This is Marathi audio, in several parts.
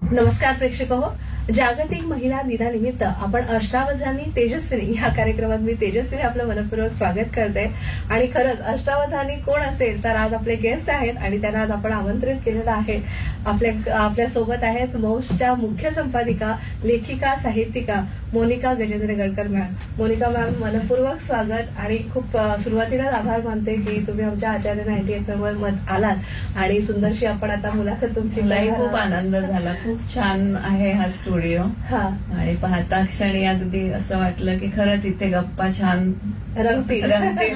नमस्कार प्रेक्षक हो. जागतिक महिला दिनानिमित्त आपण अष्टावधानी तेजस्विनी या कार्यक्रमात मी तेजस्विनी आपलं मनपूर्वक स्वागत करते. आणि खरंच अष्टावधानी कोण असेल तर आज आपले गेस्ट आहेत आणि त्यांना आज आपण आमंत्रित केलेलं आहे. आपल्या सोबत आहेत मौजच्या मुख्य संपादिका, लेखिका, साहित्यिका मोनिका गजेंद्र गडकर मॅम. मोनिका मॅम, मनपूर्वक स्वागत आणि खूप सुरुवातीलाच आभार मानते की तुम्ही आमच्या आचार्य 98 वर आलात आणि सुंदरशी आपण आता मुलाखत तुमची. मलाही खूप आनंद झाला. खूप छान आहे हा स्टुडिओ आणि पाहता क्षणी अगदी असं वाटलं की खरंच इथे गप्पा छान रंगतील.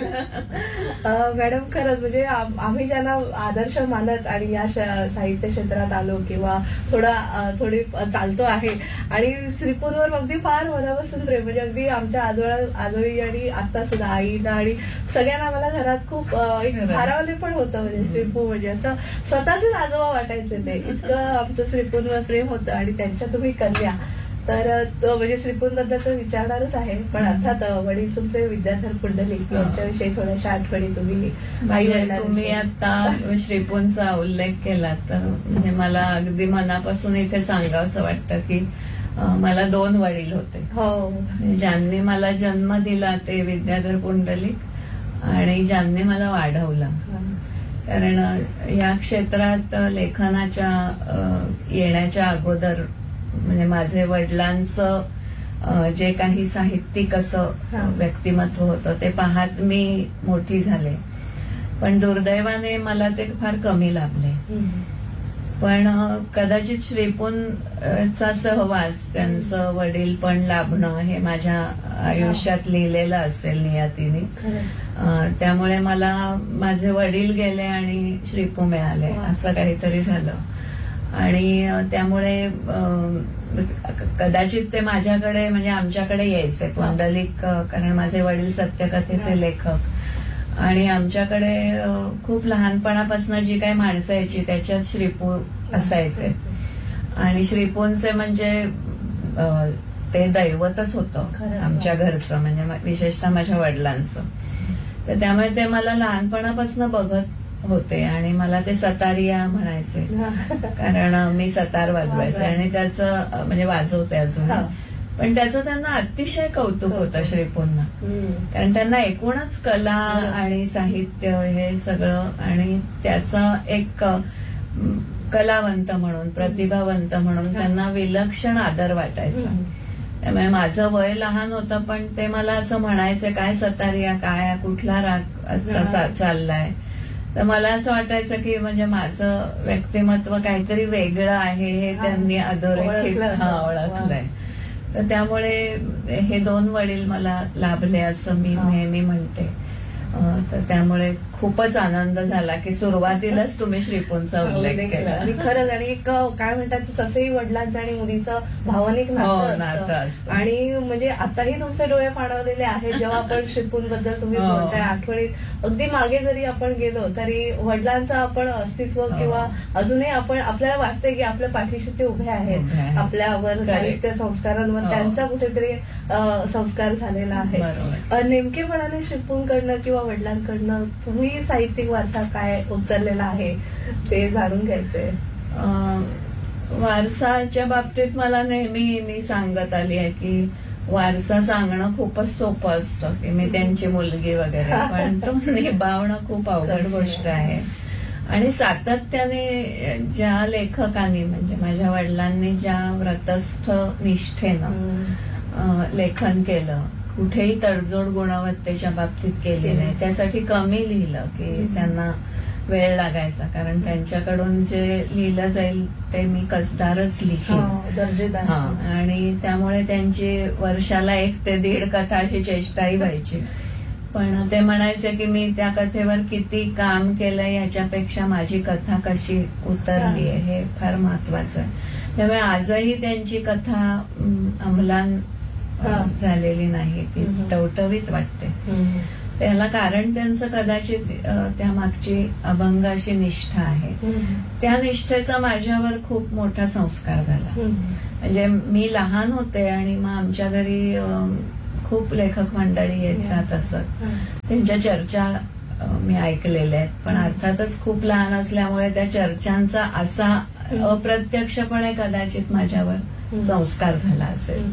मॅडम, खरंच म्हणजे आम्ही ज्यांना आदर्श मानत आणि या साहित्य क्षेत्रात आलो किंवा थोडी चालतो आहे आणि श्रीपूरवर अगदी फार मनापासून प्रेम, म्हणजे अगदी आमच्या आजोळी आणि आता सुद्धा आईला आणि सगळ्यांना मला घरात खूप भारावले पण होतं. म्हणजे श्रीपू म्हणजे असं स्वतःच आजोबा वाटायचे, ते इतकं आमचं श्रीपूरवर प्रेम होतं. आणि त्यांच्या तुम्ही कन्या तर म्हणजे श्रीपूरबद्दल तर विचारणारच आहे, पण अर्थात वडील तुमचे विद्याधर पुंडलिक यांच्याविषयी थोड्याशा आठवणी तुम्ही आता श्रीपूरचा उल्लेख केला तर म्हणजे मला अगदी मनापासून इथे सांगावंसं वाटतं की मला 2 वडील होते. हो, ज्यांनी मला जन्म दिला ते विद्याधर पुंडलिक आणि ज्यांनी मला वाढवला. कारण या क्षेत्रात लेखनाच्या येण्याच्या अगोदर म्हणजे माझे वडिलांचं जे काही साहित्यिक असं व्यक्तिमत्व होतं ते पाहत मी मोठी झाले, पण दुर्दैवाने मला ते फार कमी लाभले. पण कदाचित श्रीपूरचा सहवास, त्यांचं वडील पण लाभणं हे माझ्या आयुष्यात लिहिलेलं असेल नियतीने. त्यामुळे मला माझे वडील गेले आणि श्रीपू मिळाले, असं काहीतरी झालं. आणि त्यामुळे कदाचित ते माझ्याकडे म्हणजे आमच्याकडे यायचे पुंडलिक, कारण माझे वडील सत्यकथेचे लेखक आणि आमच्याकडे खूप लहानपणापासून जी काही माणसं यायची त्याच्यात श्रीपू असायचे. आणि श्रीपूरचे म्हणजे ते दैवतच होतं आमच्या घरचं, म्हणजे विशेषतः माझ्या वडिलांचं. तर त्यामुळे ते मला लहानपणापासून बघत होते आणि मला ते सतारिया म्हणायचे, कारण मी सतार वाजवायचे आणि त्याचं म्हणजे वाजवते अजून. पण त्याचं त्यांना अतिशय कौतुक होतं श्रीपूरना, कारण त्यांना एकूणच कला आणि साहित्य हे सगळं आणि त्याचा एक कलावंत म्हणून, प्रतिभावंत म्हणून त्यांना विलक्षण आदर वाटायचा. त्यामुळे माझं वय लहान होतं पण ते मला असं म्हणायचं, काय सतारिया, काय कुठला राग तसा चाललाय. तर मला असं वाटायचं की म्हणजे माझं व्यक्तिमत्व काहीतरी वेगळं आहे हे त्यांनी अधोरेखित ओळखलंय. तर त्यामुळे हे 2 वडील मला लाभले असं मी नेहमी म्हणते. तर त्यामुळे खूपच आनंद झाला की सुरुवातीलाच तुम्ही श्रीपूरचा उल्लेख केला. आणि खरंच, आणि एक काय म्हणतात की कसंही वडिलांचं आणि मुलीचं भावनिक नातं असतं. आणि म्हणजे आताही तुमचे डोळे पाणवलेले आहेत जेव्हा आपण श्रीपूरबद्दल तुम्ही बोलताय. आठवणीत अगदी मागे जरी आपण गेलो तरी वडिलांचं आपण अस्तित्व किंवा अजूनही आपण आपल्याला वाटतंय की आपल्या पाठीशी ते उभे आहेत, आपल्यावर साहित्य संस्कारांवर त्यांचा कुठेतरी संस्कार झालेला आहे. नेमकेपणाने श्रीपूरकडनं किंवा वडिलांकडनं तुम्ही साहित्यिक वारसा काय उचललेला आहे ते जाणून घ्यायचंय. वारसाच्या बाबतीत मला नेहमी मी सांगत आली आहे की वारसा सांगणं खूपच सोपं असतं की मी त्यांची मुलगी वगैरे, पण तो निभावणं खूप अवघड गोष्ट आहे. आणि सातत्याने ज्या लेखकांनी म्हणजे माझ्या वडिलांनी ज्या व्रतस्थ निष्ठेनं लेखन केलं, कुठेही तडजोड गुणवत्तेच्या बाबतीत केली नाही, त्यासाठी कमी लिहिलं की त्यांना वेळ लागायचा, कारण त्यांच्याकडून जे लिहिलं जाईल ते मी कसदारच लिहीन दर्जेदार. आणि त्यामुळे त्यांची वर्षाला 1 ते 1.5 कथा अशी चेष्टाही व्हायची. पण ते म्हणायचे की मी त्या कथेवर किती काम केलंय याच्यापेक्षा माझी कथा कशी उतरली आहे हे फार महत्वाचं आहे. त्यामुळे आजही त्यांची कथा अंमलान झालेली नाही, ती टवटवीत वाटते. त्याला कारण त्यांचं कदाचित त्या मागची अभंग अशी निष्ठा आहे. त्या निष्ठेचा माझ्यावर खूप मोठा संस्कार झाला. म्हणजे मी लहान होते आणि मग आमच्या घरी खूप लेखक मंडळी येत जात असत, त्यांच्या चर्चा मी ऐकलेल्या आहेत. पण अर्थातच खूप लहान असल्यामुळे त्या चर्चांचा असा अप्रत्यक्षपणे कदाचित माझ्यावर संस्कार झाला असेल.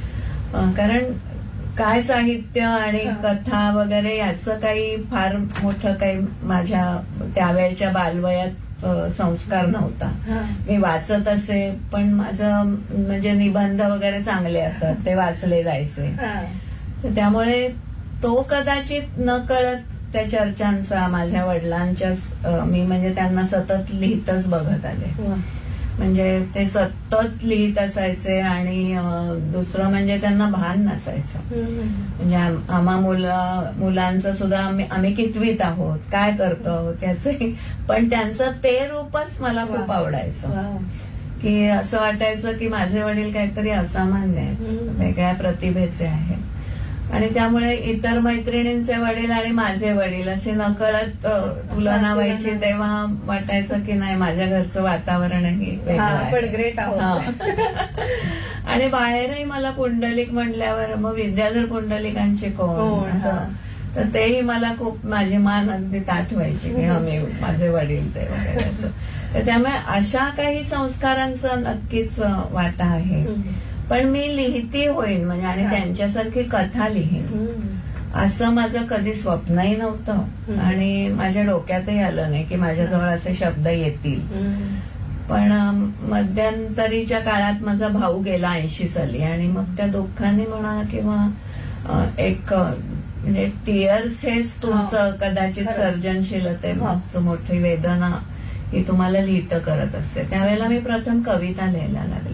कारण काय साहित्य आणि कथा वगैरे याचं काही फार मोठं काही माझ्या त्यावेळच्या बालवयात संस्कार नव्हता. मी वाचत असे, पण माझं म्हणजे निबंध वगैरे चांगले असत, ते वाचले जायचे. त्यामुळे तो कदाचित न कळत त्या चर्चांचा माझ्या वडिलांच्या मी म्हणजे त्यांना सतत लिहितच बघत आले. म्हणजे ते सतत लिहित असायचे आणि दुसरं म्हणजे त्यांना भान नसायचं. म्हणजे आम्हा मुलांचं सुद्धा आम्ही कितवीत आहोत, काय करतो आहोत त्याचे, पण त्यांचं ते रूपच मला खूप आवडायचं. की असं वाटायचं की माझे वडील काहीतरी असामान्य आहेत, वेगळ्या प्रतिभेचे आहेत. आणि त्यामुळे इतर मैत्रिणींचे वडील आणि माझे वडील असे नकळत तुलना व्हायची. तेव्हा वाटायचं की नाही, माझ्या घरचं वातावरणही वेगळं आहे. आणि बाहेरही मला पुंडलिक म्हणल्यावर मग विद्याधर पुंडलिकांचे कोण असं, तर तेही मला खूप माझी मान अगदी ताठ व्हायची की आम्ही माझे वडील ते वगैरे असं. तर त्यामुळे अशा काही संस्कारांचा नक्कीच वाटा आहे. पण मी लिहिती होईन म्हणजे आणि त्यांच्यासारखी कथा लिहीन असं माझं कधी स्वप्नही नव्हतं आणि माझ्या डोक्यातही आलं नाही की माझ्याजवळ असे शब्द येतील. पण मध्यंतरीच्या काळात माझा भाऊ गेला 80 साली आणि मग त्या दुःखाने म्हणा किंवा एक म्हणजे टीयर्स हेच तुमचं कदाचित सर्जनशीलतेचं मोठी वेदना ही तुम्हाला लिहितं करत असते. त्यावेळेला मी प्रथम कविता लिहायला लागले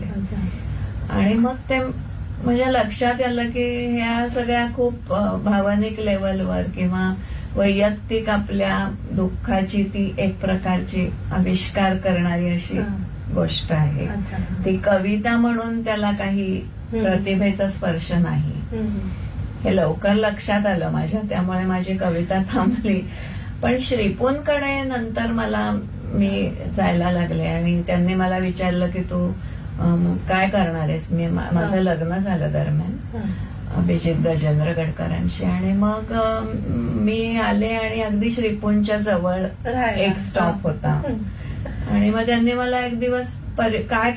आणि मग ते म्हणजे लक्षात आलं की ह्या सगळ्या खूप भावनिक लेवलवर किंवा वैयक्तिक आपल्या दुःखाची ती एक प्रकारची आविष्कार करणारी अशी गोष्ट आहे. ती कविता म्हणून त्याला काही प्रतिभेचा स्पर्श नाही, हे लवकर लक्षात आलं माझ्या. त्यामुळे माझी कविता थांबली. पण श्रीपूंकडे नंतर मी जायला लागले आणि त्यांनी मला विचारलं की तू काय करणार आहेस. माझं लग्न झालं दरम्यान अभिजित गजेंद्र गडकरांशी आणि मग मी आले आणि अगदी श्रीपूंच्या जवळ एक स्टॉप होता आणि मग त्यांनी मला एक दिवस काय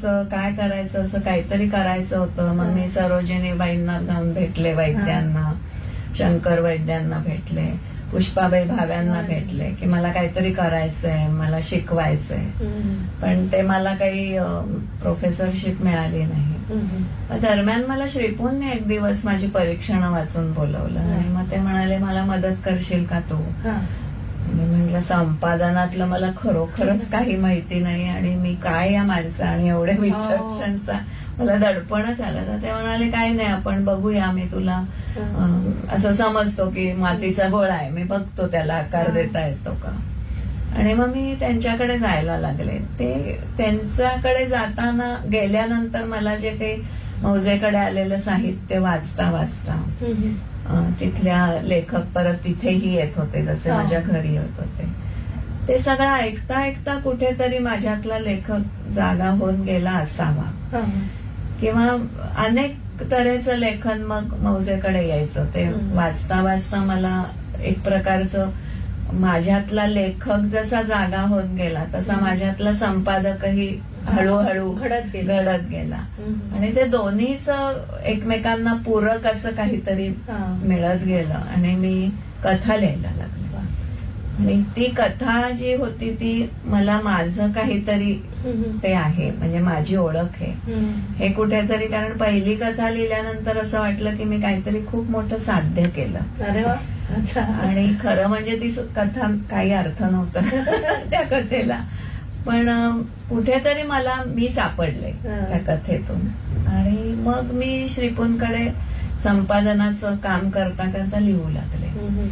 करायचं असं काहीतरी करायचं होतं. मग मी सरोजिनीबाईंना जाऊन भेटले, वैद्यांना, शंकर वैद्यांना भेटले, पुष्पाबाई भाव्यांना भेटले की मला काहीतरी करायचंय, मला शिकवायचंय. पण ते मला काही प्रोफेसरशिप मिळाली नाही. दरम्यान मला श्रीपूंनी एक दिवस माझी परीक्षणं वाचून बोलवलं आणि मग ते म्हणाले मला मदत करशील का तू. मी म्हटलं संपादनातलं मला खरोखरच काही माहिती नाही आणि मी काय या माणसं आणि एवढे विचक्षणचा मला दडपणच आलं. तर ते म्हणाले काही नाही, आपण बघूया, मी तुला असं समजतो की मातीचा गोळा आहे, मी बघतो त्याला आकार देता येतो का. आणि मग मी त्यांच्याकडे जायला लागले. ते त्यांच्याकडे गेल्यानंतर मला जे काही मौजेकडे आलेलं साहित्य वाचता तिथल्या लेखक परत तिथेही येत होते, जसे माझ्या घरी येत होते, ते सगळं ऐकता कुठेतरी माझ्यातला लेखक जागा होऊन गेला असावा किंवा अनेक तऱ्हेचं लेखन मग मौजेकडे यायचं. ते वाचता मला एक प्रकारचं माझ्यातला लेखक जसा जागा होत गेला तसा माझ्यातला संपादकही हळूहळू घडत गेला आणि ते दोन्हीच एकमेकांना पूरक असं काहीतरी मिळत गेलं आणि मी कथा लिहायला लागले. आणि ती कथा जी होती ती मला माझं काहीतरी ते आहे, म्हणजे माझी ओळख आहे हे कुठेतरी. कारण पहिली कथा लिहिल्यानंतर असं वाटलं की मी काहीतरी खूप मोठं साध्य केलं. अरे वा. आणि खरं म्हणजे ती कथा काही अर्थ नव्हता त्या कथेला, पण कुठेतरी मी सापडले त्या कथेतून. आणि मग मी श्रीपूंकडे संपादनाचं काम करता लिहू लागले.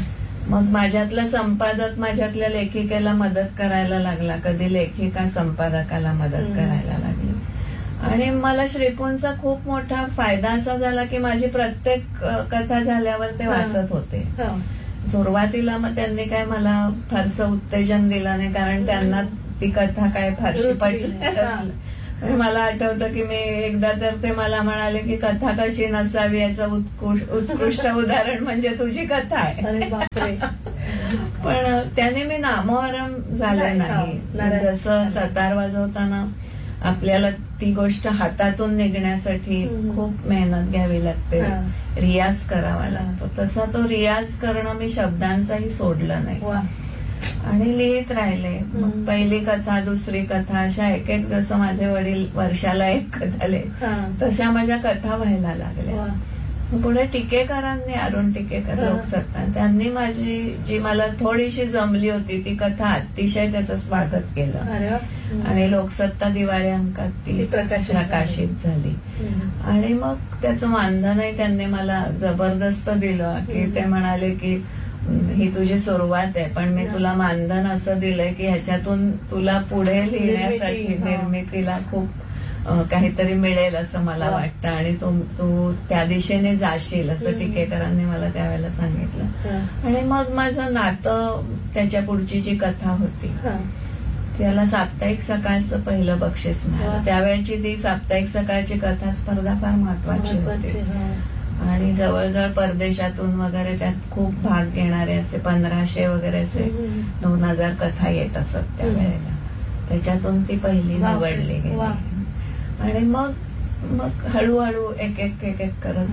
मग माझ्यातला संपादक माझ्यातल्या लेखिकेला मदत करायला लागला, कधी लेखिका संपादकाला मदत करायला लागली. आणि मला श्रीपूंचा खूप मोठा फायदा असा झाला की माझी प्रत्येक कथा झाल्यावर ते वाचत होते. सुरुवातीला मग त्यांनी काय मला फारसं उत्तेजन दिलं नाही, कारण त्यांना ती कथा काय फारशी पडली आणि मला आठवतं की मी एकदा तर ते मला म्हणाले की कथा कशी नसावी याचं उत्कृष्ट उदाहरण म्हणजे तुझी कथा आहे. अरे बापरे. पण त्याने मी नामोहरम झाले नाही. जसं सतार वाजवताना आपल्याला ती गोष्ट हातातून निघण्यासाठी खूप मेहनत घ्यावी लागते, रियाज करावा लागतो, तसा तो रियाज करणं मी शब्दांचाही सोडलं नाही आणि लिहित राहिले. मग पहिली कथा, दुसरी कथा, अशा एक एक, जसं माझे वडील वर्षाला एक कथा लिहित तशा माझ्या कथा व्हायला लागल्या. पुढे टिकेकरांनी, अरुण टिकेकर लोकसत्ता, त्यांनी माझी जी मला थोडीशी जमली होती ती कथा अतिशय त्याचं स्वागत केलं आणि लोकसत्ता दिवाळी अंकात ती प्रकाशित झाली. आणि मग त्याचं मानधनही त्यांनी मला जबरदस्त दिलं की ते म्हणाले की ही तुझी सुरुवात आहे, पण मी तुला मानधन असं दिलंय की ह्याच्यातून तुला पुढे लिहिण्यासाठी, निर्मितीला खूप काहीतरी मिळेल असं मला वाटतं आणि तू त्या दिशेने जाशील असं टिकेकरांनी मला त्यावेळेला सांगितलं. आणि मग माझं नातं, त्याच्या पुढची जी कथा होती त्याला साप्ताहिक सकाळचं पहिलं बक्षीस मिळालं. त्यावेळची ती साप्ताहिक सकाळची कथा स्पर्धा फार महत्वाची होती आणि जवळजवळ परदेशातून वगैरे त्यात खूप भाग घेणारे असे 1500 वगैरे असे 2000 कथा येत असत त्यावेळेला. त्याच्यातून ती पहिली निवडली गेली आणि मग हळूहळू एक एक करत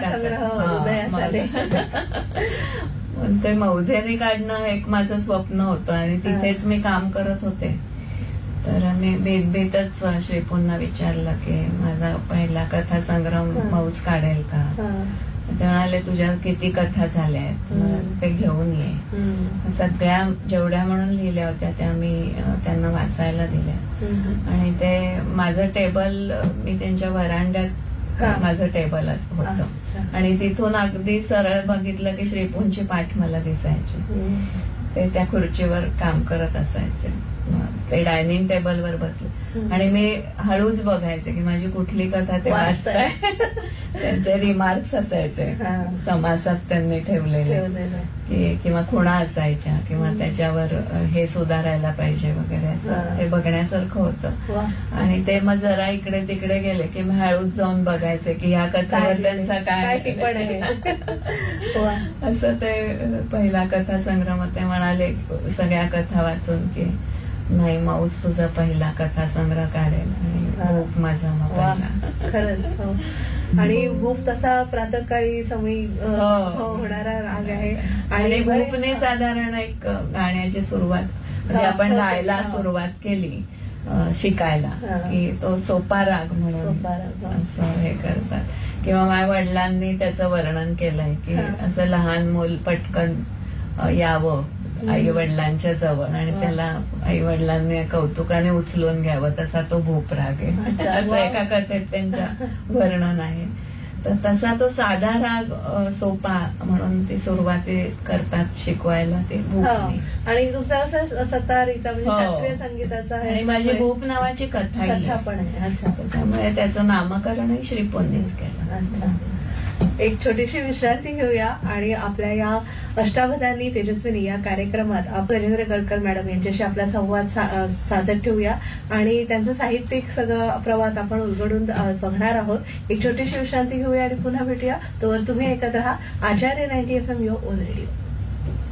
ते मौजेने काढणं एक माझं स्वप्न होतं आणि तिथेच मी काम करत होते. तर मी बेतच श्रीपूंना विचारलं की माझा पहिला कथा संग्रह मौज काढेल का. ते म्हणाले तुझ्या किती कथा झाल्या आहेत, ते घेऊन ये. सगळ्या जेवढ्या म्हणून लिहिल्या होत्या त्या मी त्यांना वाचायला दिल्या आणि ते माझं टेबल, मी त्यांच्या वरांड्यात माझं टेबल होतं आणि तिथून अगदी सरळ बघितलं की श्रीपूंची पाठ मला दिसायची. ते त्या खुर्चीवर काम करत असायचे, ते डायनिंग टेबलवर बसले आणि मी हळूच बघायचे की माझी कुठली कथा ते वाचताय. त्यांचे रिमार्क्स असायचे समासात त्यांनी ठेवलेले किंवा खुणा असायच्या किंवा त्याच्यावर हे सुधारायला पाहिजे वगैरे, असं हे बघण्यासारखं होतं. आणि ते मग जरा इकडे तिकडे गेले की मी हळूच जाऊन बघायचे की ह्या कथेवर त्यांचा काय टिप्पण आहे. असं ते पहिला कथा संग्रह ते म्हणाले सगळ्या कथा वाचून की नाही मौज तुझा पहिला कथा संग्रह काढेल आणि भूप माझा खरंच. आणि भूप तसा प्रातःकाळी समय होणारा राग आहे आणि भूपने साधारण एक गाण्याची सुरुवात म्हणजे आपण गायला सुरुवात केली शिकायला की तो सोपा राग म्हणून असं हे करतात. किंवा माझ्या वडिलांनी त्याचं वर्णन केलंय की असं लहान मूल पटकन यावं आई वडिलांच्या जवळ आणि त्याला आई वडिलांनी कौतुकाने उचलून घ्यावं, तसा तो भूप राग आहे असं एका कथेत त्यांच्या वर्णन आहे. तर तसा तो साधा राग सोपा म्हणून ती सुरुवाती करतात शिकवायला ते भूप. आणि तुमचा असं सतारीचा म्हणजे शास्त्रीय संगीताचा आणि माझी भूप नावाची कथा पण आहे. त्यामुळे त्याचं नामकरणही श्रीपूंनीच केलं. अच्छा. एक छोटीशी विश्रांती घेऊया आणि आपल्या या अष्टावधानी तेजस्विनी या कार्यक्रमात गजेंद्र गडकर मॅडम यांच्याशी आपला संवाद साधत ठेवूया आणि त्यांचं साहित्यिक सगळं प्रवास आपण उलगडून बघणार आहोत. एक छोटीशी विश्रांती घेऊया आणि पुन्हा भेटूया. तोवर तुम्ही ऐकत राहा आचार्य 90 FM युवर ओन रेडिओ.